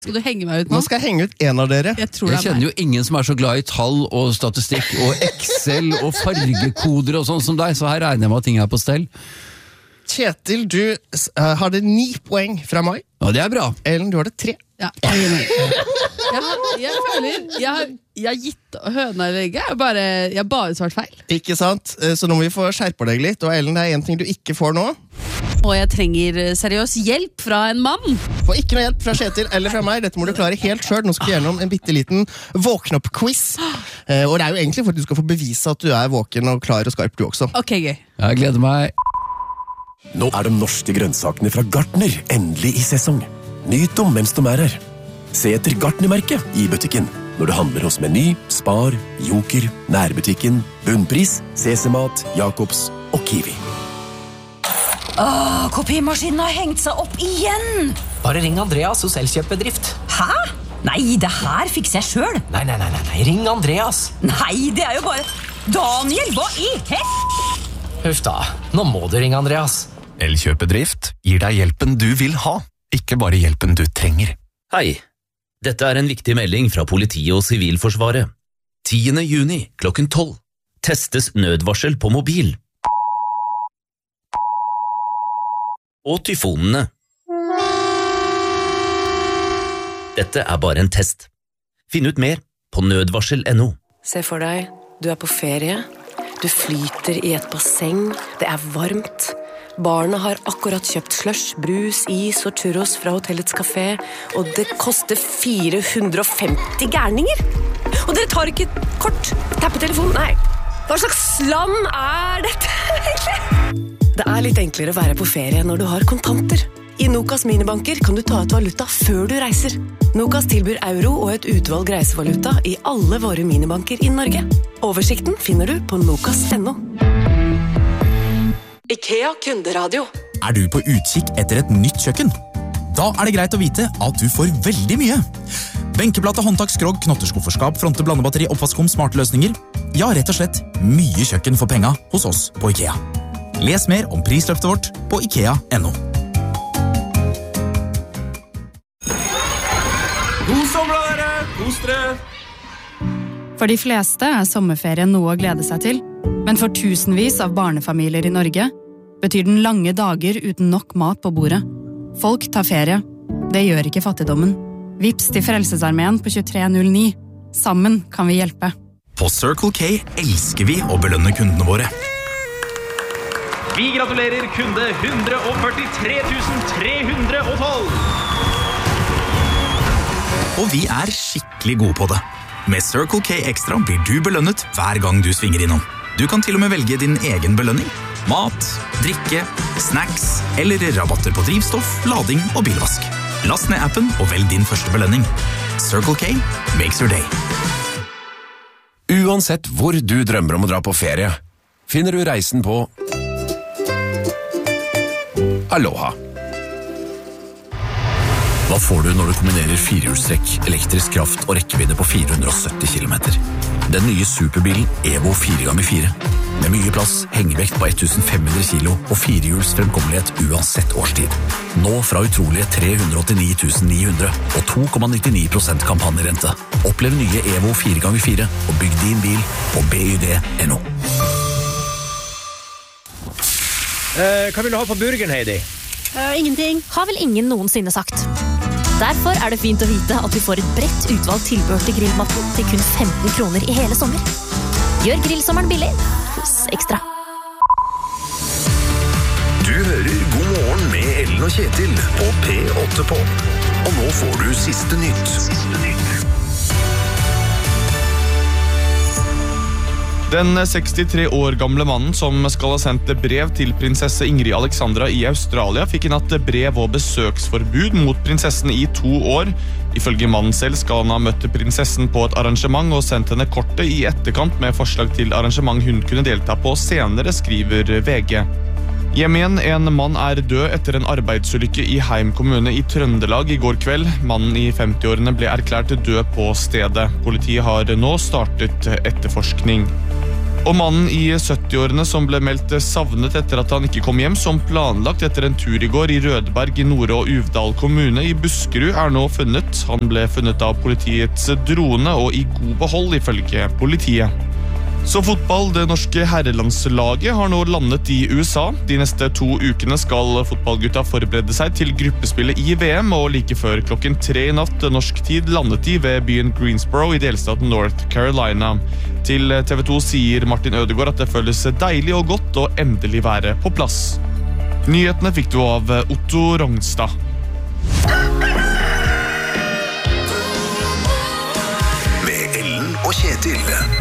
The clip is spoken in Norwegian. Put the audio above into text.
Skal du henge meg ut nå? Nå skal jeg henge ut en av dere. Jeg kjenner jo ingen som så glad i tall og statistikk og Excel og fargekoder og sånn som deg, så her regner jeg med at ting på stell. Kjetil, du hadde 9 poeng fra meg. Ja, det bra. Ellen, du hadde 3. Ja, jeg føler jeg har gitt høna i legget. Jeg har bare svart feil. Ikke sant? Så nå må vi få skjerpe deg litt. Og Ellen, det en ting du ikke får nå. Og jeg trenger seriøs hjelp fra en mann. Får ikke noe hjelp fra Kjetil eller fra meg. Dette må du klare helt selv. Nå skal vi gjennom en bitteliten våkne-opp-quiz. Og det jo egentlig for at du skal få bevise at du våken og klar og skarp du også. Ok, gøy. Jeg gleder meg. Nå de norske grønnsakene fra Gartner endelig i sesong. Nyt dem mens de her. Se etter Gartner-merket i butikken når du handler hos Meny, Spar, Joker, Nærbutikken, Bunnpris, CC-mat, Jacobs og Kiwi. Kopimaskinen har hengt seg opp igjen! Bare ring Andreas hos Elkjøpbedrift. Hæ? Nei, det her fikser jeg selv. Nei, ring Andreas. Nei, det jo bare... Daniel, hva i Huff da, nå må du ringe Andreas. Elkjøpedrift gir deg hjelpen du vil ha, ikke bare hjelpen du trenger. Hei, dette en viktig melding fra politiet og Sivilforsvaret. 10. juni klokken 12 testes nødvarsel på mobil. Og tyfonene. Dette bare en test. Finn ut mer på nødvarsel.no. Se for deg, du på ferie. Du flyter i et basseng. Det varmt. Barna har akkurat kjøpt slush, brus, is og churros fra hotellets kafé, og det koster 450 gærninger. Og dere tar ikke kort. Tappetelefonen, nei. Hva slags land dette egentlig? Det litt enklere å være på ferie når du har kontanter. I Nokas minibanker kan du ta ut valuta før du reiser. Nokas tilbyr euro og et utvalg reisevaluta i alle våre minibanker i Norge. Oversikten finner du på nokas.no. IKEA kunderadio. Du på utkikk etter et nytt kjøkken? Da det greit å vite at du får veldig mye. Benkeplate, håndtak, skrog, knotterskufferskap, fronte, blandebatteri, oppvaskom, smarte løsninger. Ja, rett og slett mye kjøkken for penga hos oss på IKEA. Les mer om prisløftet vårt på IKEA.no. God sommer, dere! Kos dere! For de fleste sommerferien noe å glede seg til, men for tusenvis av barnefamilier i Norge betyr den lange dager uten nok mat på bordet. Folk tar ferie. Det gjør ikke fattigdommen. Vips til Frelsesarmeen på 2309. Sammen kan vi hjelpe. På Circle K elsker vi å belønne kundene våre. Vi gratulerer kunde 143 312! Og vi skikkelig gode på det. Med Circle K Extra blir du belønnet hver gang du svinger innom. Du kan til og med velge din egen belønning. Mat, drikke, snacks eller rabatter på drivstoff, lading og bilvask. Last ned appen og velg din første belønning. Circle K makes your day. Uansett hvor du drømmer om å dra på ferie, finner du reisen på Aloha. Hva får du når du kombinerer firehjulstrekk, elektrisk kraft og rekkevidde på 470 km? Den nye superbilen Evo 4x4. Med mye plass, hengevekt på 1500 kilo og firehjuls fremkommelighet uansett årstid. Nå fra utrolige 389 900 og 2,99% kampanjerente. Opplev nye Evo 4x4 og bygg din bil på BYD.no. Hva vil du ha på burgeren, Heidi? Ingenting. Har vel ingen noensinne sagt. Derfor det fint å vite at vi får et bredt utvalg tilbehør til grillmatten til kun 15 kroner i hele sommer. Gjør grillsommeren billig hos Ekstra. Du hører God morgen med Ellen og Kjetil på P8 på. Og nå får du siste nytt. Den 63 år gamle mannen som skal ha sendt brev til prinsesse Ingrid Alexandra i Australia fikk i natt brev- og besøksforbud mot prinsessen i 2 år. Ifølge mannen selv skal han ha møtt prinsessen på et arrangement og sendt henne kortet i etterkant med forslag til arrangement hun kunne delta på senere, skriver VG. Hjem igjen, en mann død etter en arbeidsulykke i Heim kommune i Trøndelag i går kveld. Mannen i 50-årene ble erklært død på stedet. Politiet har nå startet etterforskning. Og mannen i 70-årene som ble meldt savnet etter at han ikke kom hjem som planlagt etter en tur i går i Rødberg i Nore- og Uvdal kommune i Buskerud nå funnet. Han ble funnet av politiets drone og i god behold ifølge politiet. Så fotball, det norske herrelandslaget har nå landet i USA. De neste 2 ukene skal fotballgutta forberede seg til gruppespillet i VM, og like før 3:00 i natt norsk tid landet de ved byen Greensboro i delstaten North Carolina. Til TV 2 sier Martin Ødegaard at det føles deilig og godt å endelig være på plass. Nyhetene fikk du av Otto Rongstad. Med Ellen og Kjetil.